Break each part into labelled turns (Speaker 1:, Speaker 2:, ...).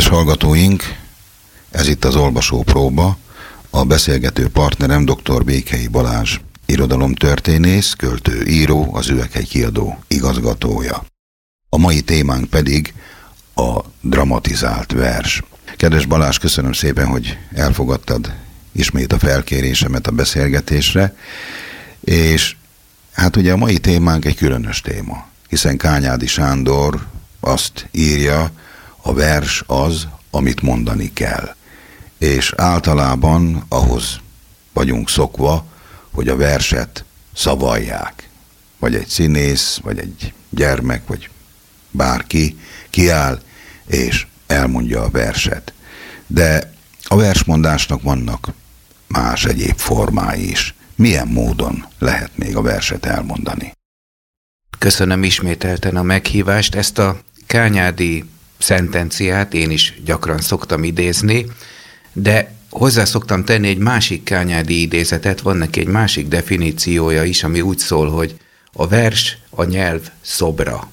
Speaker 1: Kedves hallgatóink, ez itt az Olvasó Próba, a beszélgető partnerem dr. Békei Balázs, irodalomtörténész, költő, író, az Üveghegy Kiadó igazgatója. A mai témánk pedig a dramatizált vers. Kedves Balázs, köszönöm szépen, hogy elfogadtad ismét a felkérésemet a beszélgetésre, és hát ugye a mai témánk egy különös téma, hiszen Kányádi Sándor azt írja, a vers az, amit mondani kell. És általában ahhoz vagyunk szokva, hogy a verset szavalják. Vagy egy színész, vagy egy gyermek, vagy bárki kiáll, és elmondja a verset. De a versmondásnak vannak más egyéb formái is. Milyen módon lehet még a verset elmondani?
Speaker 2: Köszönöm ismételten a meghívást. Ezt a Kányádi szentenciát én is gyakran szoktam idézni, de hozzá szoktam tenni egy másik Kányádi idézetet, van neki egy másik definíciója is, ami úgy szól, hogy a vers a nyelv szobra.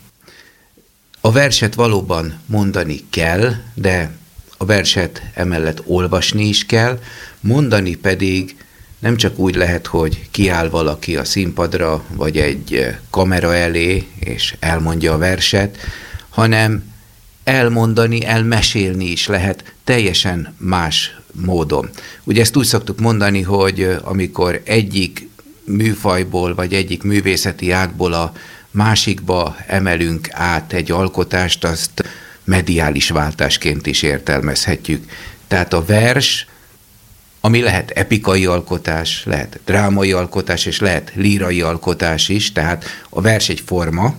Speaker 2: A verset valóban mondani kell, de a verset emellett olvasni is kell, mondani pedig nem csak úgy lehet, hogy kiáll valaki a színpadra, vagy egy kamera elé, és elmondja a verset, hanem elmondani, elmesélni is lehet teljesen más módon. Ugye ezt úgy szoktuk mondani, hogy amikor egyik műfajból, vagy egyik művészeti ágból a másikba emelünk át egy alkotást, azt mediális váltásként is értelmezhetjük. Tehát a vers, ami lehet epikai alkotás, lehet drámai alkotás, és lehet lírai alkotás is, tehát a vers egy forma,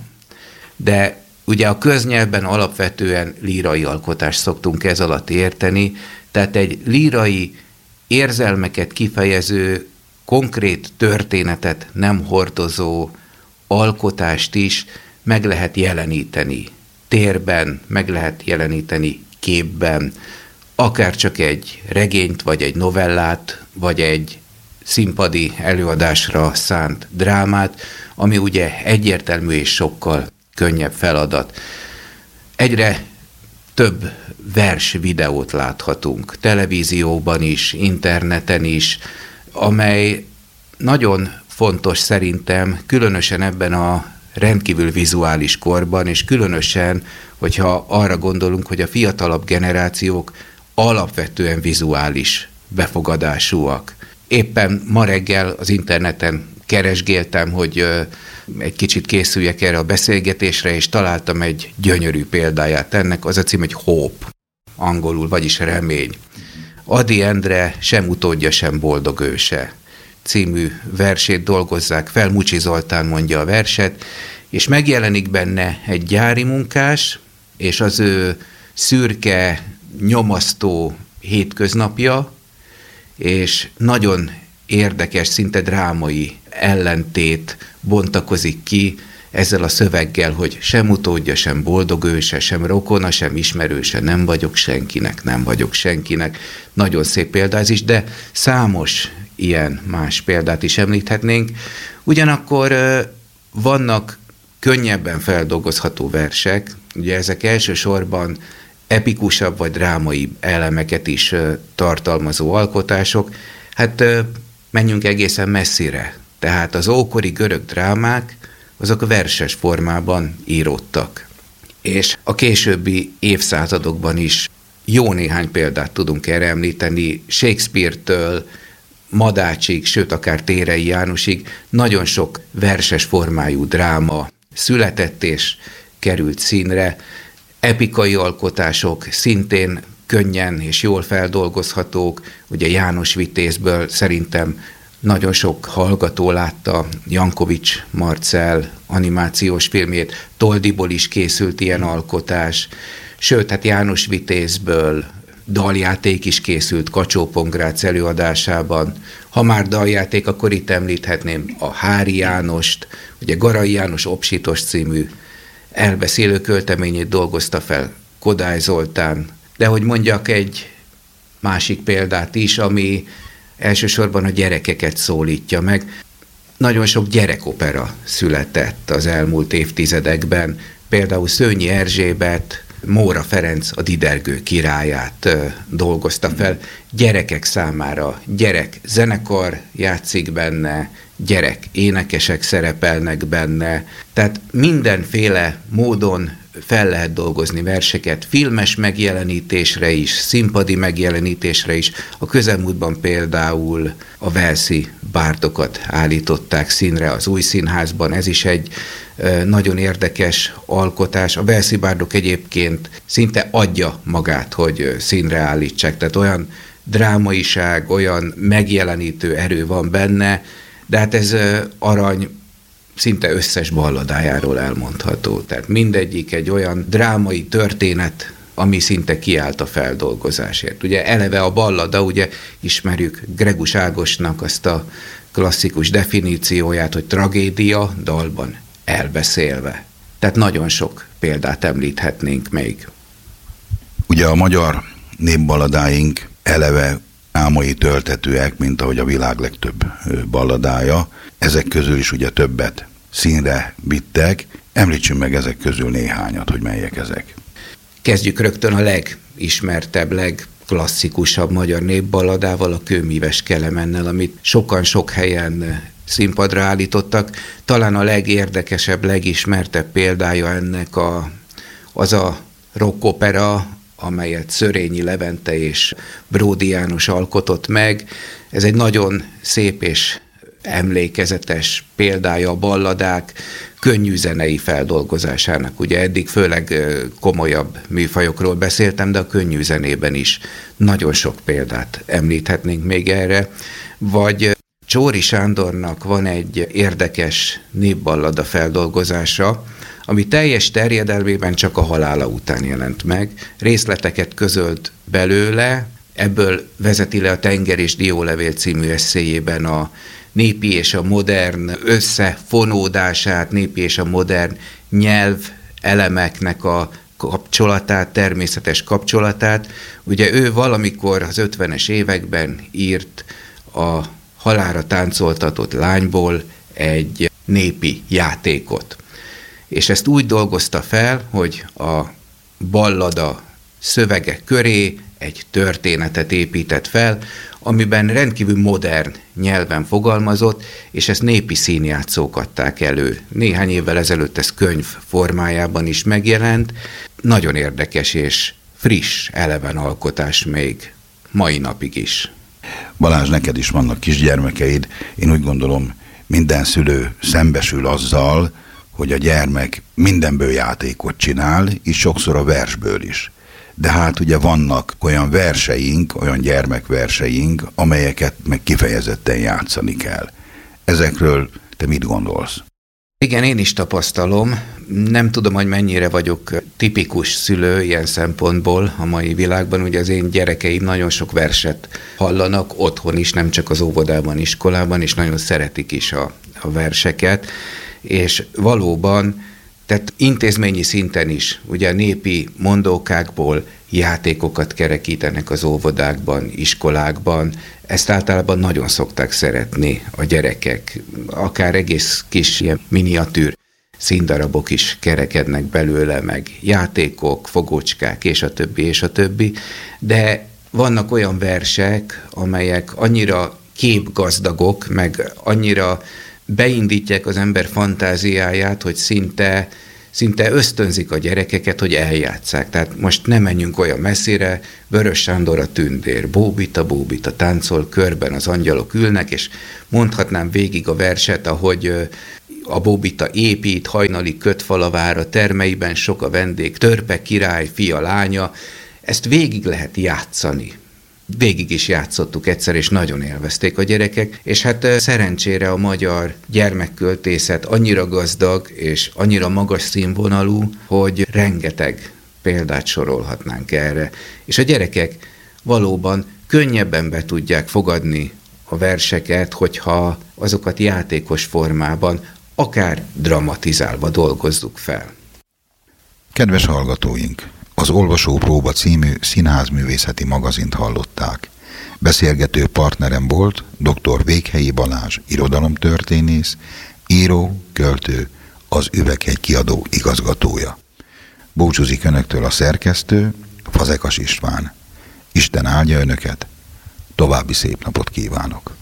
Speaker 2: de ugye a köznyelvben alapvetően lírai alkotást szoktunk ez alatt érteni, tehát egy lírai érzelmeket kifejező, konkrét történetet nem hordozó alkotást is meg lehet jeleníteni térben, meg lehet jeleníteni képben, akár csak egy regényt, vagy egy novellát, vagy egy színpadi előadásra szánt drámát, ami ugye egyértelmű és sokkal könnyebb feladat. Egyre több vers videót láthatunk, televízióban is, interneten is, amely nagyon fontos szerintem, különösen ebben a rendkívül vizuális korban, és különösen, hogyha arra gondolunk, hogy a fiatalabb generációk alapvetően vizuális befogadásúak. Éppen ma reggel az interneten keresgéltem, hogy egy kicsit készüljek erre a beszélgetésre, és találtam egy gyönyörű példáját ennek, az a cím, hogy Hope, angolul, vagyis remény. Ady Endre Sem utódja, sem boldog őse című versét dolgozzák fel, Mucsi Zoltán mondja a verset, és megjelenik benne egy gyári munkás, és az ő szürke, nyomasztó hétköznapja, és nagyon érdekes, szinte drámai ellentét bontakozik ki ezzel a szöveggel, hogy sem utódja, sem boldog őse, sem rokona, sem ismerőse, nem vagyok senkinek, nem vagyok senkinek. Nagyon szép példa ez is, de számos ilyen más példát is említhetnénk. Ugyanakkor vannak könnyebben feldolgozható versek, ugye ezek elsősorban epikusabb vagy drámai elemeket is tartalmazó alkotások. Hát menjünk egészen messzire. Tehát az ókori görög drámák, azok verses formában íródtak. És a későbbi évszázadokban is jó néhány példát tudunk erre említeni, Shakespeare-től Madácsig, sőt akár Térei Jánosig nagyon sok verses formájú dráma született és került színre. Epikai alkotások szintén könnyen és jól feldolgozhatók, ugye János Vitézből szerintem nagyon sok hallgató látta Jankovics Marcell animációs filmjét, Toldiból is készült ilyen alkotás, sőt, hát János Vitézből daljáték is készült Kacsó-Pongrác előadásában. Ha már daljáték, akkor itt említhetném a Hári Jánost, ugye Garai János Obsitos című elbeszélő költeményét dolgozta fel Kodály Zoltán. De hogy mondjak egy másik példát is, ami elsősorban a gyerekeket szólítja meg. Nagyon sok gyerekopera született az elmúlt évtizedekben, például Szőnyi Erzsébet, Móra Ferenc a Didergő királyát dolgozta fel. Gyerekek számára gyerek zenekar játszik benne, gyerek énekesek szerepelnek benne, tehát mindenféle módon fel lehet dolgozni verseket, filmes megjelenítésre is, színpadi megjelenítésre is. A közelmúltban például a walesi bárdokat állították színre az Új Színházban, ez is egy nagyon érdekes alkotás. A walesi bárdok egyébként szinte adja magát, hogy színre állítsák, tehát olyan drámaiság, olyan megjelenítő erő van benne, de hát ez Arany szinte összes balladájáról elmondható. Tehát mindegyik egy olyan drámai történet, ami szinte kiállt a feldolgozásért. Ugye eleve a ballada, ugye ismerjük Gregus Ágosnak azt a klasszikus definícióját, hogy tragédia dalban elbeszélve. Tehát nagyon sok példát említhetnénk még.
Speaker 1: Ugye a magyar népballadáink eleve álmai töltetőek, mint ahogy a világ legtöbb balladája. Ezek közül is ugye többet színre vittek. Említsünk meg ezek közül néhányat, hogy melyek ezek.
Speaker 2: Kezdjük rögtön a legismertebb, legklasszikusabb magyar népballadával, a Kőmíves Kelemennel, amit sokan sok helyen színpadra állítottak. Talán a legérdekesebb, legismertebb példája ennek az a rockopera, amelyet Szörényi Levente és Bródi János alkotott meg. Ez egy nagyon szép és emlékezetes példája a balladák könnyű zenei feldolgozásának. Ugye eddig főleg komolyabb műfajokról beszéltem, de a könnyű zenében is nagyon sok példát említhetnénk még erre. Vagy Csóri Sándornak van egy érdekes népballada feldolgozása, ami teljes terjedelmében csak a halála után jelent meg. Részleteket közölt belőle, ebből vezeti le a Tenger és Diólevél című esszéjében a népi és a modern összefonódását, népi és a modern nyelv elemeknek a kapcsolatát, természetes kapcsolatát. Ugye ő valamikor az 50-es években írt a halálra táncoltatott lányból egy népi játékot. És ezt úgy dolgozta fel, hogy a ballada szövege köré egy történetet épített fel, amiben rendkívül modern nyelven fogalmazott, és ezt népi színjátszók adták elő. Néhány évvel ezelőtt ez könyv formájában is megjelent. Nagyon érdekes és friss, eleven alkotás még mai napig is.
Speaker 1: Balázs, neked is vannak kisgyermekeid. Én úgy gondolom, minden szülő szembesül azzal, hogy a gyermek mindenből játékot csinál, és sokszor a versből is. De hát ugye vannak olyan verseink, olyan gyermekverseink, amelyeket meg kifejezetten játszani kell. Ezekről te mit gondolsz?
Speaker 2: Igen, én is tapasztalom. Nem tudom, hogy mennyire vagyok tipikus szülő ilyen szempontból a mai világban. Ugye az én gyerekeim nagyon sok verset hallanak, otthon is, nem csak az óvodában, iskolában, és nagyon szeretik is a verseket. És valóban, tehát intézményi szinten is, ugye a népi mondókákból játékokat kerekítenek az óvodákban, iskolákban, ezt általában nagyon szokták szeretni a gyerekek, akár egész kis ilyen miniatűr színdarabok is kerekednek belőle, meg játékok, fogócskák, és a többi, de vannak olyan versek, amelyek annyira képgazdagok, meg annyira beindítják az ember fantáziáját, hogy szinte ösztönzik a gyerekeket, hogy eljátsszák. Tehát most nem menjünk olyan messzire, Vörös Sándor a tündér, bóbita, bóbita, táncol körben, az angyalok ülnek, és mondhatnám végig a verset, ahogy a bóbita épít, hajnali kötfalavára, termeiben sok a vendég, törpe király, fia, lánya. Ezt végig lehet játszani. Végig is játszottuk egyszer, és nagyon élvezték a gyerekek, és hát szerencsére a magyar gyermekköltészet annyira gazdag, és annyira magas színvonalú, hogy rengeteg példát sorolhatnánk erre. És a gyerekek valóban könnyebben be tudják fogadni a verseket, hogyha azokat játékos formában, akár dramatizálva dolgozzuk fel.
Speaker 1: Kedves hallgatóink! Az Olvasópróba című színházművészeti magazint hallották. Beszélgető partnerem volt dr. Vékhelyi Balázs, irodalomtörténész, író, költő, az Üveghegy Kiadó igazgatója. Búcsúzik önöktől a szerkesztő, Fazekas István. Isten áldja önöket, további szép napot kívánok!